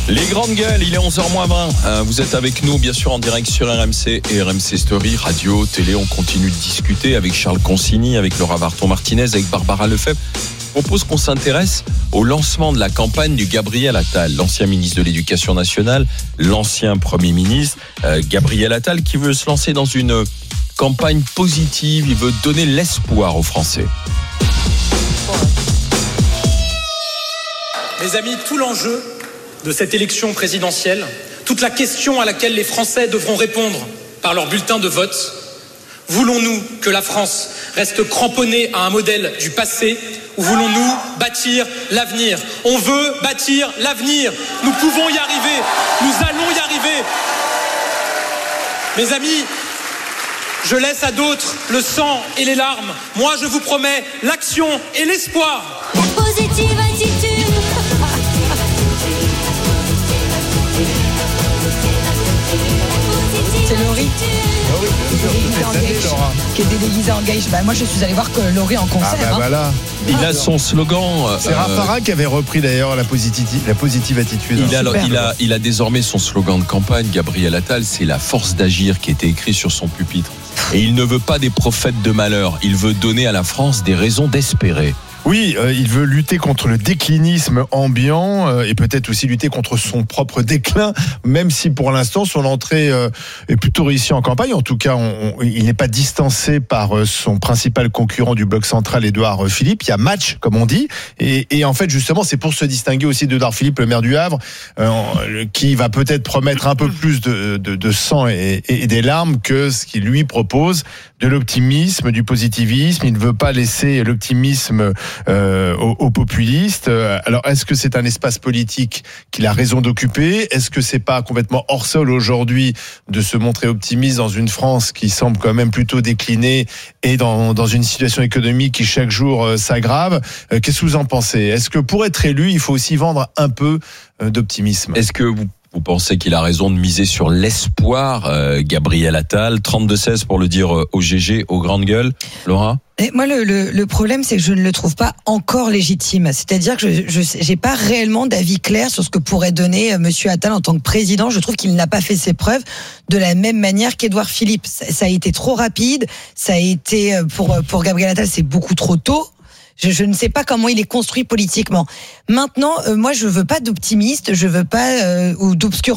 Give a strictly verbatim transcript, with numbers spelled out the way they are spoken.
Les grandes gueules, il est onze heures moins vingt. Euh, vous êtes avec nous, bien sûr, en direct sur R M C et R M C Story, radio, télé. On continue de discuter avec Charles Consigny, avec Laura Varton-Martinez, avec Barbara Lefebvre. Je propose qu'on s'intéresse au lancement de la campagne du Gabriel Attal, l'ancien ministre de l'Éducation nationale, l'ancien Premier ministre, euh, Gabriel Attal, qui veut se lancer dans une campagne positive. Il veut donner l'espoir aux Français. Mes amis, tout l'enjeu de cette élection présidentielle, toute la question à laquelle les Français devront répondre par leur bulletin de vote, voulons-nous que la France reste cramponnée à un modèle du passé ou voulons-nous bâtir l'avenir ? On veut bâtir l'avenir. Nous pouvons y arriver. Nous allons y arriver. Mes amis, je laisse à d'autres le sang et les larmes. Moi, je vous promets l'action et l'espoir. La positive attitude. C'est Laurie. Ah oui, bien sûr, Qui était cette année, en Laura. Gage, qui était déguisée en Gage. Bah, moi, je suis allée voir que Laurie en concert. Ah bah hein. voilà. Il a son slogan. C'est euh, Raffarin qui avait repris d'ailleurs la positive, la positive attitude. Il a, Super. il, a, il a désormais son slogan de campagne, Gabriel Attal, c'est la force d'agir qui était écrit sur son pupitre. Et il ne veut pas des prophètes de malheur, il veut donner à la France des raisons d'espérer. Oui, euh, il veut lutter contre le déclinisme ambiant euh, et peut-être aussi lutter contre son propre déclin, même si pour l'instant son entrée euh, est plutôt réussie en campagne. En tout cas, on, on, il n'est pas distancé par euh, son principal concurrent du bloc central, Édouard Philippe. Il y a match, comme on dit. Et, et en fait, justement, c'est pour se distinguer aussi d'Édouard Philippe, le maire du Havre, euh, qui va peut-être promettre un peu plus de, de, de sang et, et des larmes que ce qu'il lui propose, de l'optimisme, du positivisme. Il ne veut pas laisser l'optimisme Euh, aux, aux populistes. Alors, est-ce que c'est un espace politique qu'il a raison d'occuper ? Est-ce que c'est pas complètement hors sol aujourd'hui de se montrer optimiste dans une France qui semble quand même plutôt déclinée et dans, dans une situation économique qui chaque jour euh, s'aggrave ? euh, Qu'est-ce que vous en pensez ? Est-ce que pour être élu, il faut aussi vendre un peu euh, d'optimisme ? Est-ce que vous, vous pensez qu'il a raison de miser sur l'espoir, euh, Gabriel Attal, trente-deux seize pour le dire euh, au G G, aux grandes gueules, Laura ? Et moi, le, le, le problème, c'est que je ne le trouve pas encore légitime. C'est-à-dire que je je j'ai pas réellement d'avis clair sur ce que pourrait donner euh, Monsieur Attal en tant que président. Je trouve qu'il n'a pas fait ses preuves de la même manière qu'Édouard Philippe. Ça, ça a été trop rapide. Ça a été euh, pour pour Gabriel Attal, c'est beaucoup trop tôt. Je, je ne sais pas comment il est construit politiquement. Maintenant, euh, moi, je veux pas d'optimiste. Je veux pas euh, ou d'obscur